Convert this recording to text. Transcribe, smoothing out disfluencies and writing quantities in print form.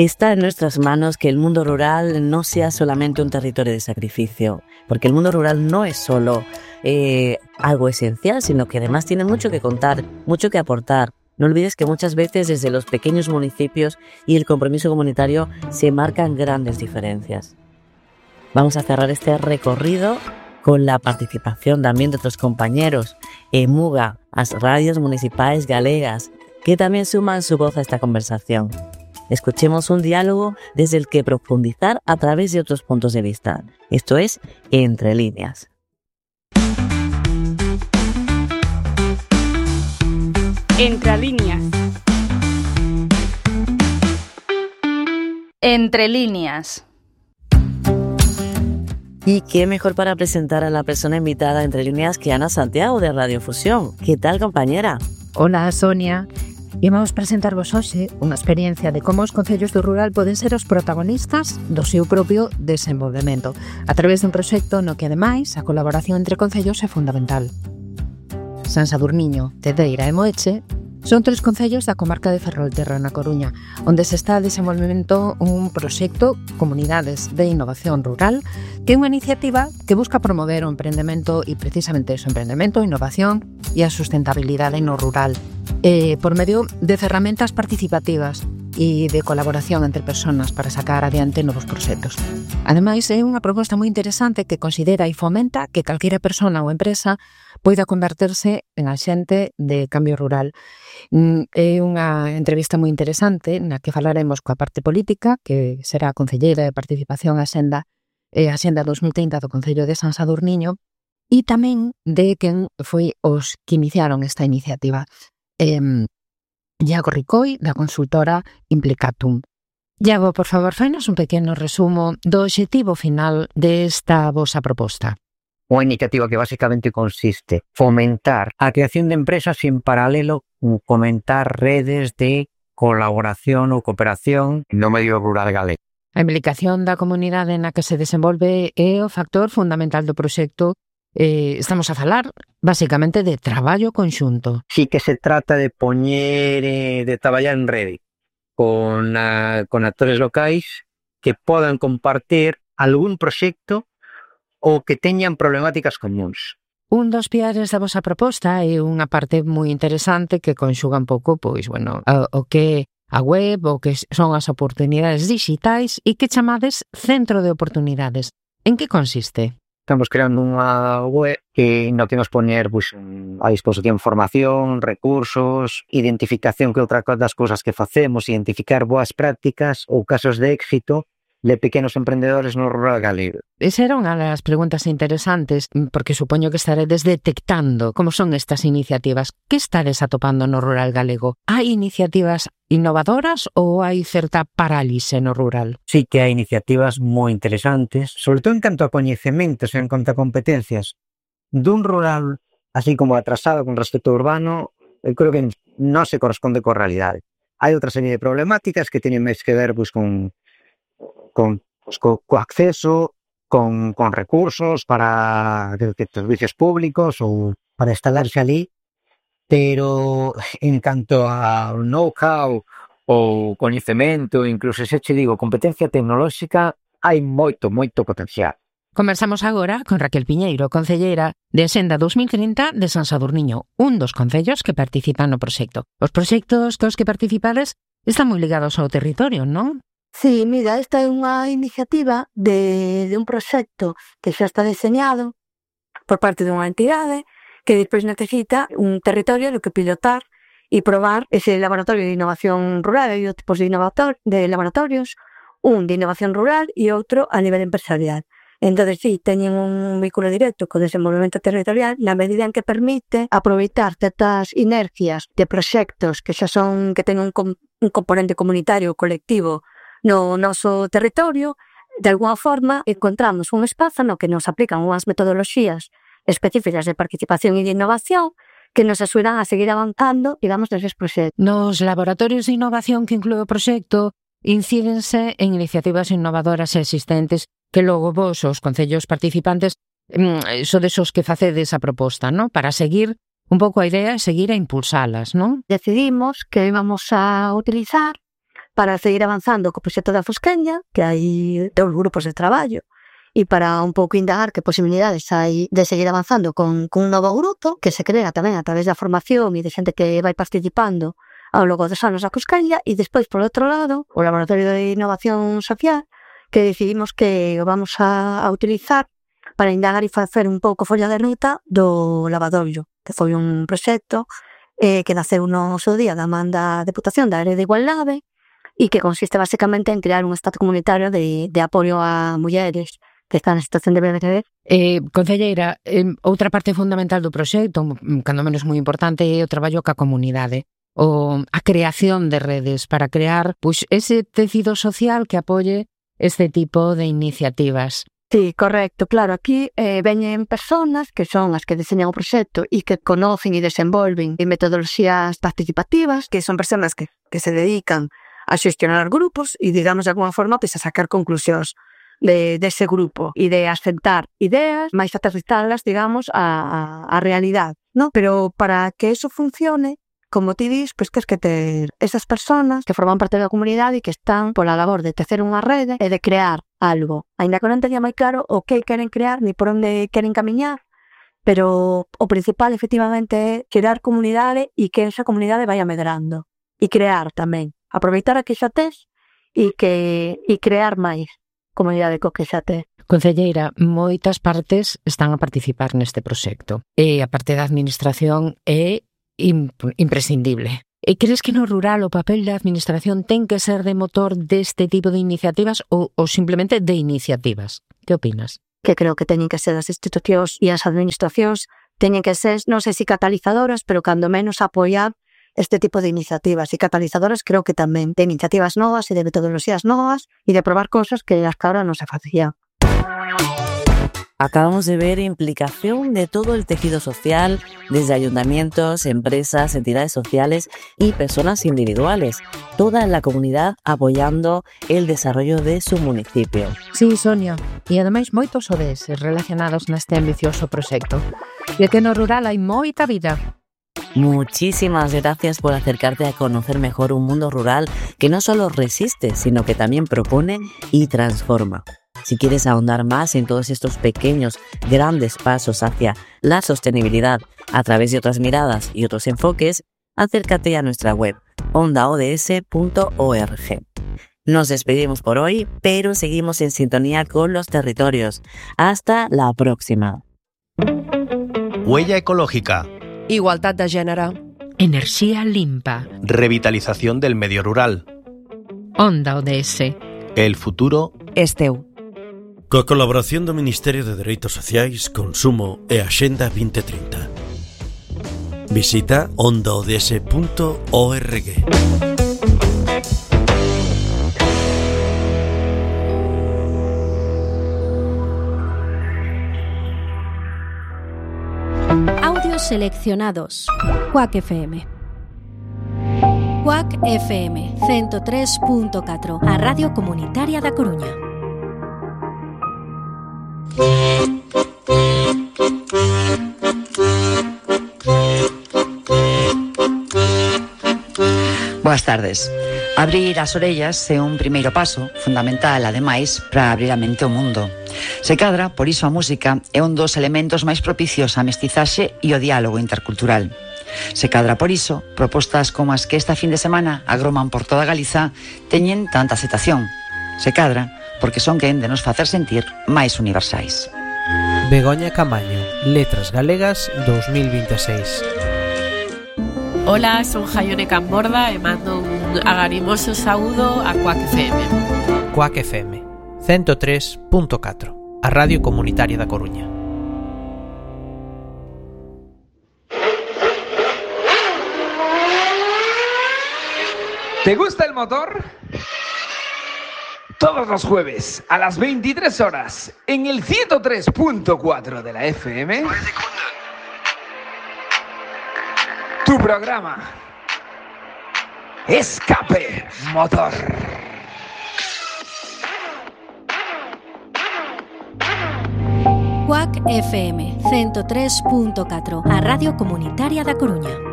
Está en nuestras manos que el mundo rural no sea solamente un territorio de sacrificio, porque el mundo rural no es solo algo esencial, sino que además tiene mucho que contar, mucho que aportar. No olvides que muchas veces desde los pequeños municipios y el compromiso comunitario se marcan grandes diferencias. Vamos a cerrar este recorrido con la participación también de otros compañeros en Muga, las radios municipales galegas, que también suman su voz a esta conversación. Escuchemos un diálogo desde el que profundizar a través de otros puntos de vista. Esto es Entre Líneas. Entre Líneas. Entre Líneas. Y qué mejor para presentar a la persona invitada Entre Líneas que Ana Santiago de Radio Fusión. ¿Qué tal, compañera? Hola, Sonia. Imos presentarvos hoxe unha experiencia de como os concellos do rural poden ser os protagonistas do seu propio desenvolvemento a través dun proxecto no que, ademais, a colaboración entre concellos é fundamental. San Sadurniño, Cedeira e Moeche son 3 concellos da comarca de Ferrolterra, na Coruña, onde se está desenvolvendo un proxecto Comunidades de Innovación Rural, que é unha iniciativa que busca promover o emprendemento e precisamente o emprendemento, innovación e a sustentabilidade no rural, por medio de ferramentas participativas e de colaboración entre persoas para sacar adiante novos proxectos. Ademais, é unha proposta moi interesante que considera e fomenta que calquera persona ou empresa poida converterse en axente de cambio rural. É unha entrevista moi interesante na que falaremos coa parte política, que será a concelleira de Participación Axenda 2030 do Concello de San Sadurniño, e tamén de quen foi os que iniciaron esta iniciativa. Iago Ricoi, da consultora Implicatum. Iago, por favor, fainos un pequeno resumo do obxectivo final desta vosa proposta. Unha iniciativa que basicamente consiste fomentar a creación de empresas e en paralelo fomentar redes de colaboración ou cooperación no medio rural galego. A implicación da comunidade na que se desenvolve é o factor fundamental do proxecto. Estamos a falar basicamente de traballo conxunto. Sí que se trata de poñer, de traballar en rede con actores locais que podan compartir algún proxecto ou que teñan problemáticas comuns. Un dos piares da vosa proposta é unha parte moi interesante que conxuga un pouco, pois, bueno, o que a web, o que son as oportunidades digitais e que chamades Centro de Oportunidades. En que consiste? Estamos creando unha web no que nos poñer a disposición formación, recursos, identificación que outra das cousas que facemos, identificar boas prácticas ou casos de éxito de pequenos emprendedores no rural galego. Esa era unha das preguntas interesantes, porque supoño que estaredes detectando como son estas iniciativas. Que estares atopando no rural galego? Hai iniciativas innovadoras ou hai certa parálise no rural? Sí que hai iniciativas moi interesantes, sobre todo en canto a coñecementos e en canto a competencias dun rural así como atrasado con respecto ao urbano. Eu creo que non se corresponde coa realidade. Hai outra serie de problemáticas que teñen máis que ver co acceso, con recursos para servicios públicos ou para instalarse ali, pero en canto a know-how ou coñecemento, incluso se che digo competencia tecnolóxica, hai moito potencial. Conversamos agora con Raquel Piñeiro, concelleira de Axenda 2030 de San Sadurniño, un dos concellos que participan no proxecto. Os proxectos cos que participades están moi ligados ao territorio, non? Sí, mira, esta é unha iniciativa de un proxecto que xa está deseñado por parte dunha entidade que despois necesita un territorio no que pilotar e probar ese laboratorio de innovación rural. Hai dos tipos de laboratorios, un de innovación rural e outro a nivel empresarial. Entón, sí, teñen un vínculo directo co desenvolvemento territorial na medida en que permite aproveitar certas inercias de proxectos que xa son, que teñen un componente comunitario colectivo no noso territorio. De alguna forma encontramos un espazo no que nos aplican unhas metodoloxías específicas de participación e de innovación que nos axudan a seguir avanzando, digamos, neses proxectos. Nos laboratorios de innovación que inclúe o proxecto incídense en iniciativas innovadoras existentes que logo vos, os concellos participantes, sodes os que facedes a proposta, non? Para seguir un pouco a idea e seguir a impulsalas, non? Decidimos que íbamos a utilizar para seguir avanzando co proxecto da Fosqueña, que hai 2 grupos de traballo, e para un pouco indagar que posibilidades hai de seguir avanzando con un novo grupo que se crea tamén a través da formación e de xente que vai participando ao longo dos anos da Fosqueña, e despois, por outro lado, o Laboratorio de Innovación Social, que decidimos que o vamos a utilizar para indagar e facer un pouco folla de ruta do lavadoiro, que foi un proxecto que naceu no seu día da man da Deputación da Área de Igualdade e que consiste basicamente en crear un espazo comunitario de apoio a mulleres que están en situación de VDD. Concelleira, outra parte fundamental do proxecto, cando menos moi importante, é o traballo ca comunidade, a creación de redes para crear ese tecido social que apoie este tipo de iniciativas. Sí, correcto, claro, aquí veñen personas que son as que diseñan o proxecto e que conocen e desenvolven metodoloxías participativas, que son personas que se dedican a xestionar grupos e, digamos, de alguna forma, pues, a sacar conclusións dese grupo e de asentar ideas, máis aterrizadas, digamos, a realidade, ¿no? Pero para que eso funcione, como ti dis, pois que ter esas persoas que forman parte da comunidade e que están pola labor de tecer unha rede e de crear algo. Ainda que non teña moi claro o que queren crear ni por onde queren camiñar, pero o principal efectivamente é crear comunidade e que esa comunidade vaya medrando. E crear tamén. Aproveitar a que xa tes e crear máis comunidade co que xa tes. Concelleira, moitas partes están a participar neste proxecto e a parte da administración é imprescindible. E crees que no rural o papel da administración ten que ser de motor deste tipo de iniciativas ou simplemente de iniciativas? Que opinas? Que creo que teñen que ser as institucións e as administracións, teñen que ser, non sei se catalizadoras, pero cando menos apoiar este tipo de iniciativas. E catalizadoras creo que tamén de iniciativas novas e de metodoloxías novas e de probar cosas que hasta ahora non se facían. Acabamos de ver implicación de todo el tejido social, desde ayuntamientos, empresas, entidades sociales y personas individuales. Toda la comunidad apoyando el desarrollo de su municipio. Sí, Sonia. E ademais moitos ODS relacionados neste ambicioso proxecto. E que no rural hai moita vida. Muchísimas gracias por acercarte a conocer mejor un mundo rural que no solo resiste, sino que también propone y transforma. Si quieres ahondar más en todos estos pequeños, grandes pasos hacia la sostenibilidad a través de otras miradas y otros enfoques, acércate a nuestra web, ondaods.org. Nos despedimos por hoy, pero seguimos en sintonía con los territorios. Hasta la próxima. Huella ecológica. Igualtat de gènere. Enerxía limpa. Revitalización del medio rural. Onda ODS. El futuro És teu. Coa colaboración do Ministerio de Dereitos Sociais, Consumo e Axenda 2030. Visita ondaods.org. Audios seleccionados. Quack FM. Quack FM 103.4, a Radio Comunitaria da Coruña. Boas tardes. Abrir as orellas é un primeiro paso, fundamental, ademais, para abrir a mente ao mundo. Se cadra, por iso a música é un dos elementos máis propicios á mestizaxe e o diálogo intercultural. Se cadra por iso, propostas como as que esta fin de semana agroman por toda Galiza teñen tanta aceptación. Se cadra porque son quen de nos facer sentir máis universais. Begoña Camaño, Letras Galegas 2026. Hola, son Jaione Camborda e mando un agarimoso saúdo a Quack FM. Quack FM 103.4, a Radio Comunitaria da Coruña. ¿Te gusta el motor? Todos los jueves a las 23 horas en el 103.4 de la FM. Tu programa Escape Motor. Quack FM 103.4, a Radio Comunitaria da Coruña.